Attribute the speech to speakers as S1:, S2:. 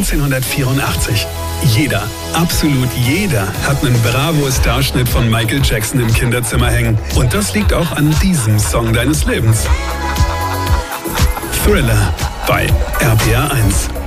S1: 1984. Jeder, absolut jeder, hat einen Bravo-Starschnitt von Michael Jackson im Kinderzimmer hängen. Und das liegt auch an diesem Song deines Lebens. Thriller bei RPR 1.